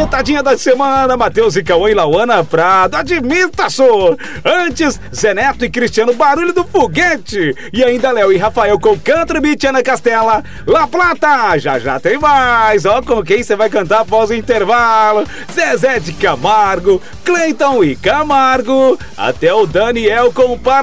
metadinha da semana, Matheus e Cauã e Lauana Prado, admita-so. Antes, Zé Neto e Cristiano, Barulho do Foguete. E ainda Léo e Rafael com Country Beat, Ana Castela, La Plata. Já já tem mais. Ó, com quem você vai cantar após o intervalo. Zezé de Camargo, Cleiton e Camargo. Até o Daniel com